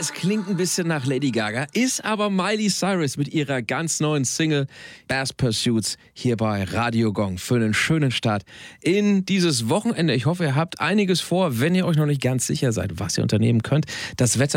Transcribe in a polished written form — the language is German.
es klingt ein bisschen nach Lady Gaga, ist aber Miley Cyrus mit ihrer ganz neuen Single Bass Pursuits hier bei Radio Gong für einen schönen Start in dieses Wochenende. Ich hoffe, ihr habt einiges vor, wenn ihr euch noch nicht ganz sicher seid, was ihr unternehmen könnt. Das Wetter